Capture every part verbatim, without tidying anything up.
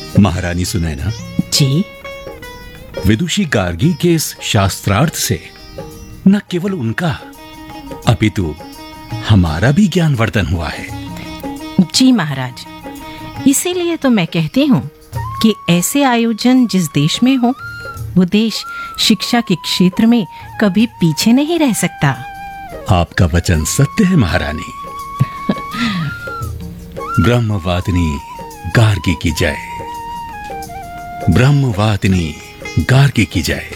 महारानी सुनैना जी। विदुषी गार्गी के इस शास्त्रार्थ से न केवल उनका अपितु हमारा भी ज्ञानवर्धन हुआ है। जी महाराज, इसीलिए तो मैं कहती हूँ कि ऐसे आयोजन जिस देश में हो वो देश शिक्षा के क्षेत्र में कभी पीछे नहीं रह सकता। आपका वचन सत्य है महारानी। ब्रह्मवादिनी गार्गी की जय, ब्रह्मवादिनी गार्गी की जय।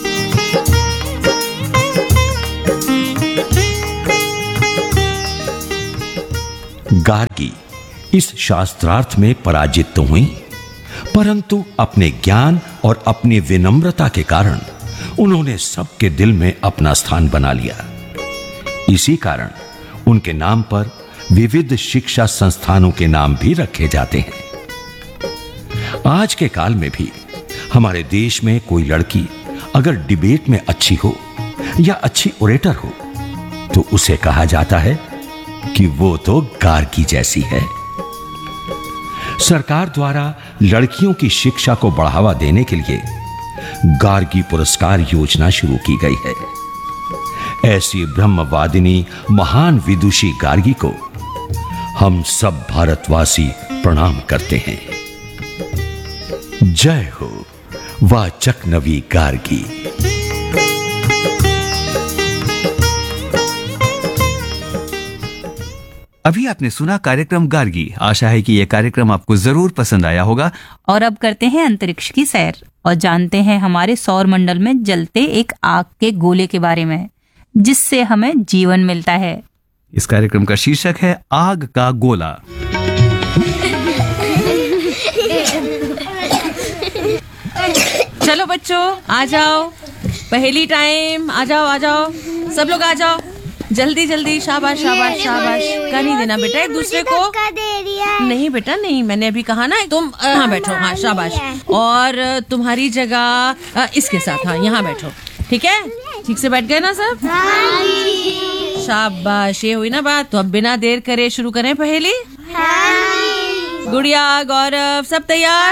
गार्गी इस शास्त्रार्थ में पराजित तो हुई, परंतु अपने ज्ञान और अपनी विनम्रता के कारण उन्होंने सबके दिल में अपना स्थान बना लिया। इसी कारण उनके नाम पर विविध शिक्षा संस्थानों के नाम भी रखे जाते हैं। आज के काल में भी हमारे देश में कोई लड़की अगर डिबेट में अच्छी हो या अच्छी ओरेटर हो तो उसे कहा जाता है कि वो तो गार्गी जैसी है। सरकार द्वारा लड़कियों की शिक्षा को बढ़ावा देने के लिए गार्गी पुरस्कार योजना शुरू की गई है। ऐसी ब्रह्मवादिनी महान विदुषी गार्गी को हम सब भारतवासी प्रणाम करते हैं। जय हो वाचक्नवी गार्गी। अभी आपने सुना कार्यक्रम गार्गी। आशा है कि यह कार्यक्रम आपको जरूर पसंद आया होगा। और अब करते हैं अंतरिक्ष की सैर और जानते हैं हमारे सौर मंडल में जलते एक आग के गोले के बारे में, जिससे हमें जीवन मिलता है। इस कार्यक्रम का शीर्षक है आग का गोला। चलो बच्चों आ जाओ, पहली टाइम आ जाओ आ जाओ, सब लोग आ जाओ जल्दी जल्दी। शाबाश शाबाश शाबाश। का नहीं देना बेटा एक दूसरे को। नहीं बेटा नहीं, मैंने अभी कहा ना तुम यहाँ बैठो। हाँ शाबाश। और तुम्हारी जगह इसके साथ, हाँ यहाँ बैठो। ठीक है, ठीक से बैठ गए ना सब? शाबाश, ये हुई ना बात। तो अब बिना देर करे शुरू करें पहेली। गुड़िया गौरव सब तैयार?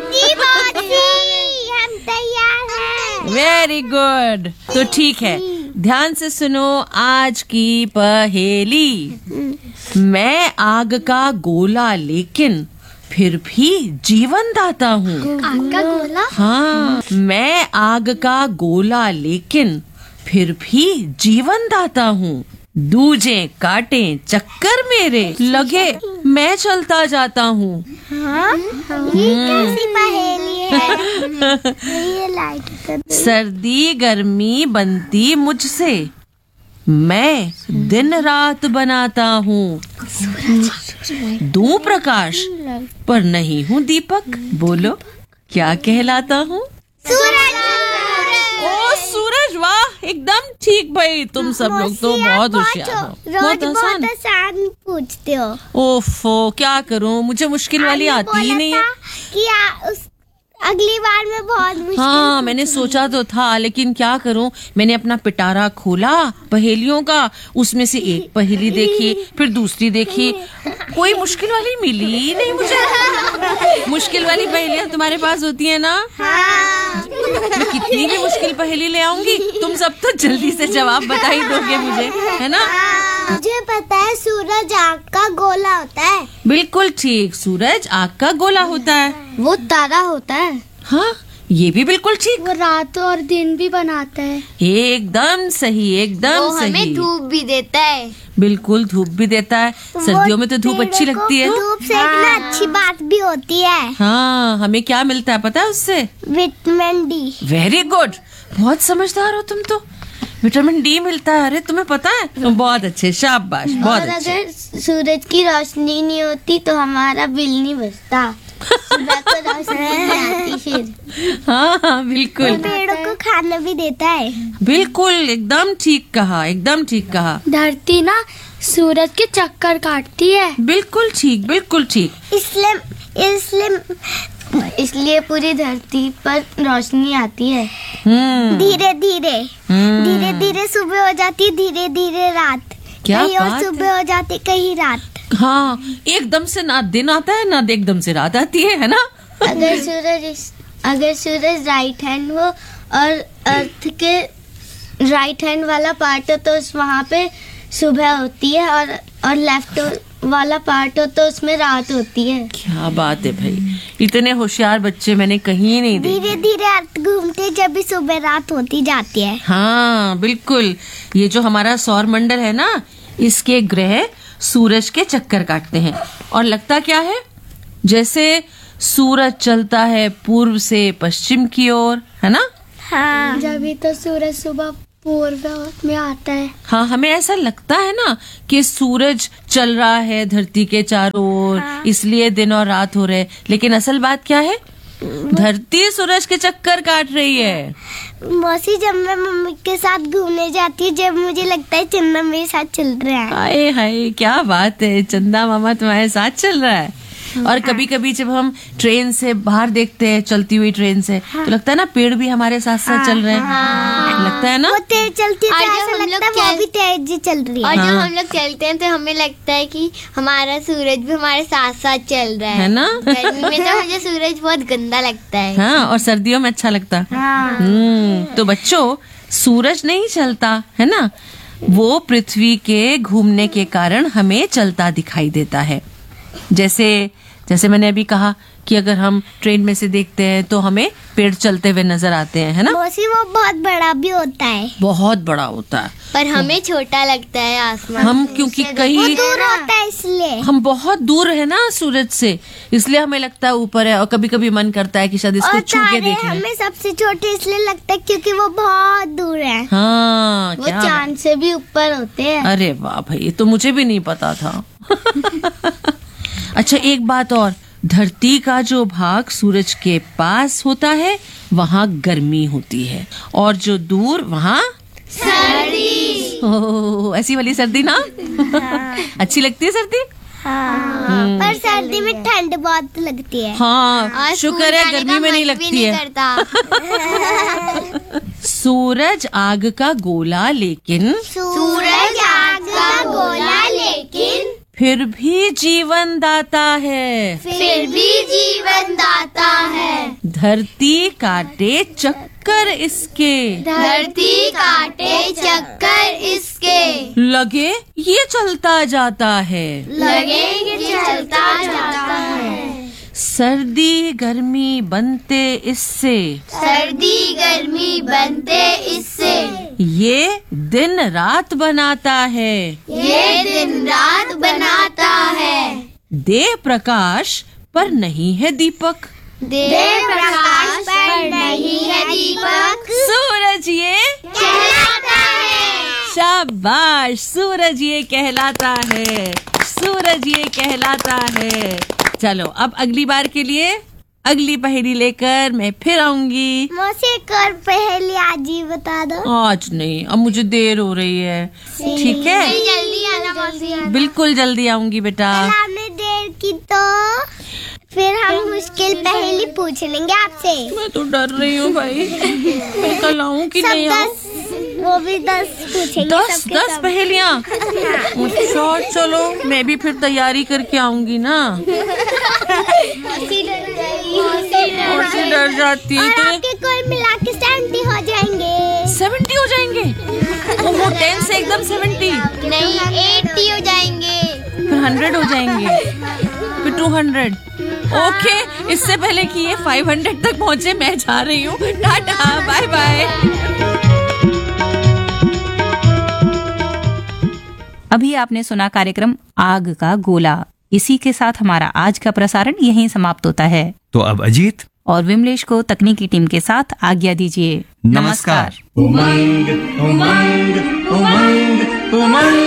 हम तैयार हैं। Very good. तो ठीक है, ध्यान से सुनो आज की पहेली। मैं आग का गोला लेकिन फिर भी जीवन दाता हूँ। आग का गोला? हाँ, मैं आग का गोला लेकिन फिर भी जीवन दाता हूँ। दूजे काटे चक्कर मेरे लगे, मैं चलता जाता हूँ। हाँ? ये कैसी पहेली है? ये लाइट कर। सर्दी गर्मी बनती मुझसे, मैं दिन रात बनाता हूँ। दूं प्रकाश पर नहीं हूँ दीपक, बोलो क्या कहलाता हूँ? सूरज। ओ सूरज, वाह एकदम ठीक भाई। तुम सब लोग तो बहुत होशियार हो। बहुत आसान पूछते हो। ओफो, क्या करूँ, मुझे मुश्किल वाली आती ही नहीं है। कि आ, उस अगली बार में बहुत मुश्किल। हाँ मैंने सोचा तो था, लेकिन क्या करूं, मैंने अपना पिटारा खोला पहेलियों का, उसमें से एक पहेली देखी, फिर दूसरी देखी, कोई मुश्किल वाली मिली ही नहीं मुझे। मुश्किल वाली पहेलियां तुम्हारे पास होती है ना? हाँ। मैं कितनी भी मुश्किल पहेली ले आऊंगी, तुम सब तो जल्दी से जवाब बता ही दोगे मुझे, है ना? मुझे पता है सूरज आग का गोला होता है। बिल्कुल ठीक, सूरज आग का गोला होता है। वो तारा होता है। हाँ ये भी बिल्कुल ठीक। वो रात और दिन भी बनाता है। एकदम सही, एकदम वो सही। हमें धूप भी देता है। बिल्कुल धूप भी देता है। सर्दियों में तो धूप अच्छी लगती है। धूप से हाँ। एक अच्छी बात भी होती है। हाँ, हमें क्या मिलता है पता है उससे? Vitamin D. वेरी गुड, बहुत समझदार हो तुम तो। विटामिन डी मिलता है, अरे तुम्हें पता है? बहुत अच्छे, शाबाश, बहुत अच्छे। अगर सूरज की रोशनी नहीं होती तो हमारा बिल नहीं बचता। सुबह को रोशनी नहीं आती फिर। हाँ हाँ बिल्कुल। पेड़ों को खाना भी देता है। बिल्कुल एकदम ठीक कहा, एकदम ठीक कहा। धरती ना सूरज के चक्कर काटती है। बिल्कुल ठीक, बिल्कुल ठीक। इसलिए इसलिए इसलिए पूरी धरती पर रोशनी आती है। धीरे धीरे धीरे धीरे सुबह हो जाती, धीरे धीरे रात। क्या कहीं और सुबह हो जाती, कहीं रात। हाँ एकदम से ना दिन आता है ना एकदम से रात आती है, है ना? अगर सूरज अगर सूरज राइट हैंड हो और अर्थ के राइट हैंड वाला पार्ट हो तो उस वहाँ पे सुबह होती है, और और लेफ्ट वाला पार्ट हो तो उसमें रात होती है। क्या बात है भाई, इतने होशियार बच्चे मैंने कहीं नहीं देखे। धीरे धीरे अर्थ घूमते जब भी सुबह रात होती जाती है। हाँ बिल्कुल, ये जो हमारा सौर मंडल है ना, इसके ग्रह सूरज के चक्कर काटते हैं, और लगता क्या है जैसे सूरज चलता है पूर्व से पश्चिम की ओर, है ना। हाँ, जब भी तो सूरज सुबह पूर्व में आता है। हाँ, हमें ऐसा लगता है ना कि सूरज चल रहा है धरती के चारों ओर, हाँ। इसलिए दिन और रात हो रहे, लेकिन असल बात क्या है, धरती सूरज के चक्कर काट रही है। मौसी, जब मैं मम्मी के साथ घूमने जाती है, जब मुझे लगता है चंदा मेरे साथ चल रहा है। हाय हाय, क्या बात है, चंदा मामा तुम्हारे साथ चल रहा है। और कभी कभी जब हम ट्रेन से बाहर देखते हैं, चलती हुई ट्रेन से, हाँ। तो लगता है ना पेड़ भी हमारे साथ साथ हाँ, चल रहे हैं। हाँ। लगता है ना, वो तेज चलती है, ऐसा लगता है वो भी तेज चल रही है। और जब हम लोग चलते हैं तो हमें लगता है कि हमारा सूरज भी हमारे साथ साथ चल रहा है, है ना। गर्मी में तो मुझे सूरज बहुत गंदा लगता है। हाँ, और सर्दियों में अच्छा लगता है। हाँ। हम्म, तो बच्चों, सूरज नहीं चलता है ना, वो पृथ्वी के घूमने के कारण हमें चलता दिखाई देता है। जैसे जैसे मैंने अभी कहा कि अगर हम ट्रेन में से देखते हैं तो हमें पेड़ चलते हुए नजर आते हैं, है ना। मौसी, वो बहुत बड़ा भी होता है, बहुत बड़ा होता है, पर हमें छोटा लगता है आसमान। हम क्योंकि कहीं दूर होता है, इसलिए हम बहुत दूर है ना सूरज से, इसलिए हमें लगता है ऊपर है, और कभी कभी मन करता है कि शायद इसको छू के देखें। हमें सबसे छोटे इसलिए लगता है क्योंकि वो बहुत दूर है। हाँ, वो चांद से भी ऊपर होते हैं। अरे वाह भाई, ये तो मुझे भी नहीं पता था। अच्छा, एक बात और, धरती का जो भाग सूरज के पास होता है वहाँ गर्मी होती है, और जो दूर वहाँ सर्दी। ओह, ऐसी वाली सर्दी ना। हाँ। अच्छी लगती है सर्दी। हाँ, पर सर्दी में ठंड बहुत लगती है। हाँ, शुक्र है गर्मी में नहीं लगती है। सूरज आग का गोला लेकिन सूरज आग का गोला लेकिन फिर भी जीवन दाता है, फिर भी जीवन दाता है। धरती काटे चक्कर इसके, धरती काटे चक्कर इसके, लगे ये चलता जाता है, लगे ये चलता जाता है। सर्दी गर्मी बनते इससे, सर्दी गर्मी बनते इससे, ये दिन रात बनाता है, ये दिन रात बनाता है। दे प्रकाश पर नहीं है दीपक, दे प्रकाश पर नहीं है दीपक, सूरज ये कहलाता है। शाबाश, सूरज ये कहलाता है, सूरज ये कहलाता है। चलो, अब अगली बार के लिए अगली पहेली लेकर मैं फिर आऊंगी। मौसी, एक और पहेली आज ही बता दो। आज नहीं, अब मुझे देर हो रही है। ठीक है, जल्दी आना मौसी। बिल्कुल जल्दी आऊंगी बेटा। आपने देर की तो फिर हम मुश्किल पहेली पूछ लेंगे आपसे। मैं तो डर रही हूँ भाई, मैं कल आऊँ कि नहीं आऊँ। वो भी दस पूछेंगे। दस दस पहेलियाँ। अच्छा चलो, मैं भी फिर तैयारी करके आऊंगी ना। और से डर जाती है तो आपके कोई मिला के सेवेंटी हो जाएंगे। सेवेंटी हो जाएंगे? वो टेन से एकदम सेवेंटी नहीं, एट्टी हो जाएंगे, फिर हंड्रेड हो जाएंगे, फिर टू हंड्रेड। ओके, इससे पहले कि ये फाइव हंड्रेड तक पहुँचे मैं जा रही हूँ। Tata, bye bye. अभी आपने सुना कार्यक्रम आग का गोला। इसी के साथ हमारा आज का प्रसारण यहीं समाप्त होता है। तो अब अजीत और विमलेश को तकनीकी टीम के साथ आज्ञा दीजिए। नमस्कार। उमंग उमंग उमंग उमंग।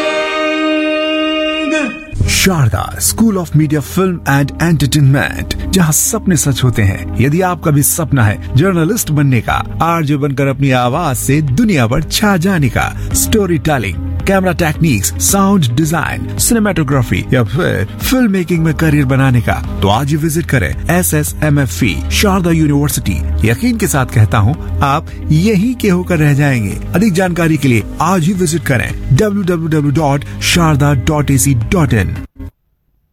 Sharda school of media film and entertainment, जहां सपने सच होते हैं। यदि आपका भी सपना है जर्नलिस्ट बनने का, आरजे बनकर अपनी आवाज से दुनिया पर छा जाने का, story telling, camera techniques, sound design, cinematography या फिर फिल्म मेकिंग में करियर बनाने का, तो आज ही विजिट करें S S M F E Sharda university. यकीन के साथ कहता हूँ, आप यहीं के होकर रह जाएंगे। अधिक जानकारी के लिए आज ही विजिट करें W W W dot Sharda dot A C dot in.